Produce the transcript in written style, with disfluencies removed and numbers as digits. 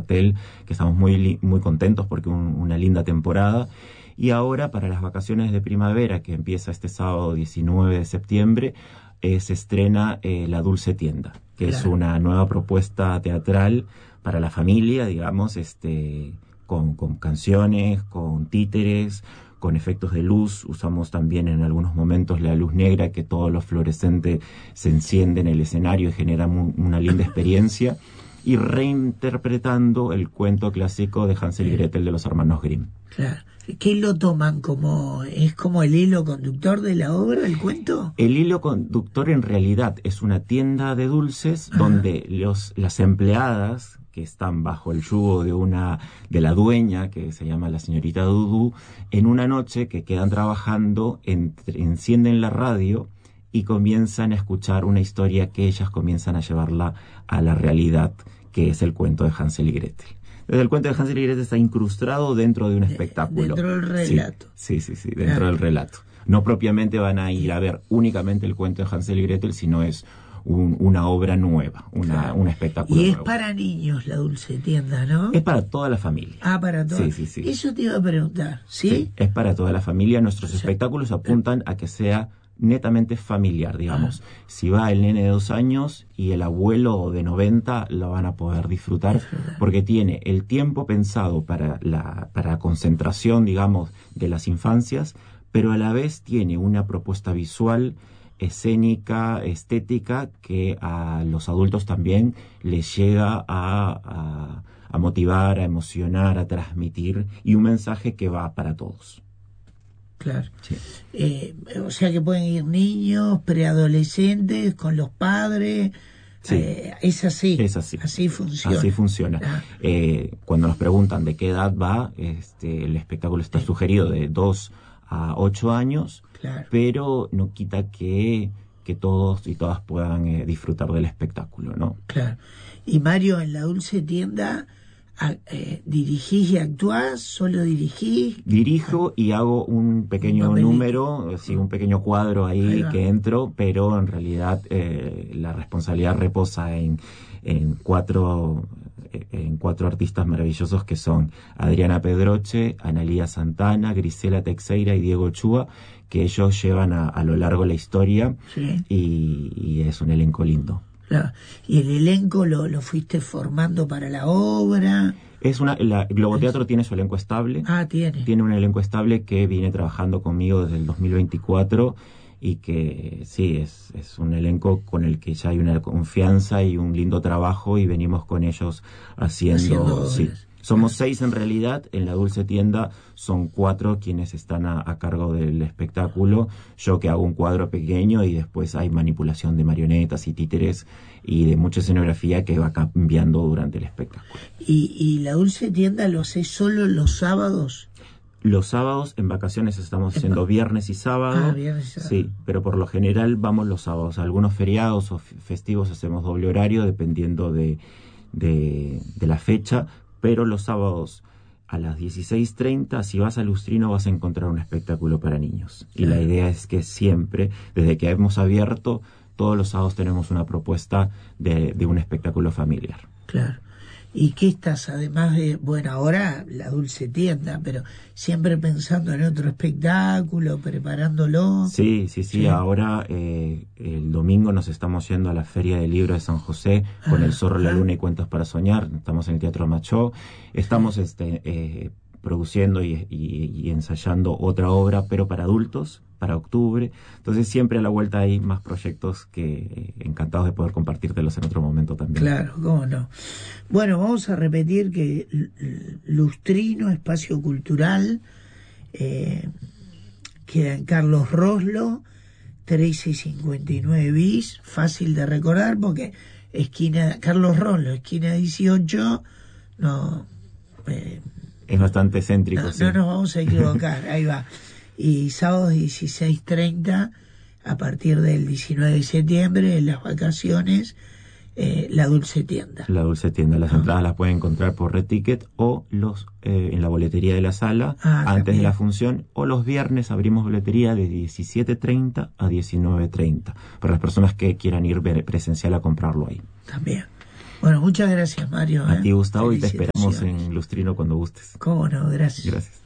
cartel, que estamos muy contentos porque una linda temporada. Y ahora, para las vacaciones de primavera, que empieza este sábado 19 de septiembre, se estrena La Dulce Tienda, que es una nueva propuesta teatral para la familia, digamos, con canciones, con títeres, con efectos de luz. Usamos también en algunos momentos la luz negra, que todo lo fluorescente se enciende en el escenario y genera una linda experiencia, y reinterpretando el cuento clásico de Hansel y Gretel de los hermanos Grimm. Claro. ¿Qué lo toman es como el hilo conductor de la obra, el cuento? El hilo conductor en realidad es una tienda de dulces donde las empleadas que están bajo el yugo de la dueña, que se llama la señorita Dudu, en una noche que quedan trabajando, encienden la radio y comienzan a escuchar una historia que ellas comienzan a llevarla a la realidad, que es el cuento de Hansel y Gretel. Desde el cuento de Hansel y Gretel está incrustado dentro de un espectáculo. Dentro del relato. Sí, dentro del relato. No propiamente van a ir a ver únicamente el cuento de Hansel y Gretel, sino es una obra nueva, un espectáculo nuevo. Y es nuevo. Para niños La Dulce Tienda, ¿no? Es para toda la familia. Ah, para toda. Sí. Eso te iba a preguntar, ¿sí? Sí, es para toda la familia. Nuestros espectáculos apuntan a que sea netamente familiar, digamos. Si va el nene de 2 años y el abuelo de 90, lo van a poder disfrutar porque tiene el tiempo pensado para concentración, digamos, de las infancias, pero a la vez tiene una propuesta visual, escénica, estética, que a los adultos también les llega a motivar, a emocionar, a transmitir, y un mensaje que va para todos. Claro. Sí. O sea que pueden ir niños, preadolescentes, con los padres. Sí. Es así. Es así. Así funciona. Así funciona. Cuando nos preguntan de qué edad va, el espectáculo está sugerido de 2 a 8 años, pero no quita que todos y todas puedan disfrutar del espectáculo, ¿no? Claro. Y Mario, en La Dulce Tienda, ¿dirigís y actuás? ¿Solo dirigís? Dirijo y hago un pequeño número, un pequeño cuadro ahí que entro, pero en realidad la responsabilidad reposa en 4 artistas maravillosos, que son Adriana Pedroche, Analía Santana, Grisela Teixeira y Diego Chua, que ellos llevan a lo largo la historia. Sí. Y es un elenco lindo. Claro. ¿Y el elenco lo fuiste formando para la obra? Globoteatro tiene su elenco estable. Tiene un elenco estable que viene trabajando conmigo desde el 2024 y que sí, es un elenco con el que ya hay una confianza y un lindo trabajo, y venimos con ellos haciendo sí. Somos 6 en realidad. En La Dulce Tienda son 4 quienes están a cargo del espectáculo. Yo, que hago un cuadro pequeño, y después hay manipulación de marionetas y títeres y de mucha escenografía que va cambiando durante el espectáculo. ¿Y La Dulce Tienda lo haces solo los sábados? Los sábados, en vacaciones estamos haciendo viernes y sábado. Viernes y sábado. Sí, pero por lo general vamos los sábados. Algunos feriados o festivos hacemos doble horario dependiendo de la fecha. Pero los sábados a las 16:30, si vas a Lustrino, vas a encontrar un espectáculo para niños. Y la idea es que siempre, desde que hemos abierto, todos los sábados tenemos una propuesta de un espectáculo familiar. Claro. ¿Y qué estás, además de, ahora La Dulce Tienda, pero siempre pensando en otro espectáculo, preparándolo? Sí. Ahora el domingo nos estamos yendo a la Feria del Libro de San José con El Zorro, la Luna y Cuentos para Soñar. Estamos en el Teatro Machó. Estamos produciendo y ensayando otra obra, pero para adultos, para octubre. Entonces siempre a la vuelta hay más proyectos que encantados de poder compartírtelos en otro momento también. Claro, cómo no. Bueno, vamos a repetir que Lustrino, espacio cultural, queda en Carlos Roslo, 1359 bis, fácil de recordar porque esquina Carlos Roslo, esquina 18, es bastante céntrico. No nos vamos a equivocar, ahí va. Y sábados 16:30, a partir del 19 de septiembre, en las vacaciones, La Dulce Tienda. La Dulce Tienda. Las entradas las pueden encontrar por Red Ticket o en la boletería de la sala antes también de la función, o los viernes abrimos boletería de 17:30 a 19:30 para las personas que quieran ir presencial a comprarlo ahí. También. Bueno, muchas gracias, Mario. A ti, Gustavo, y te esperamos Felicitaciones. en Lustrino cuando gustes. Cómo no, gracias. Gracias.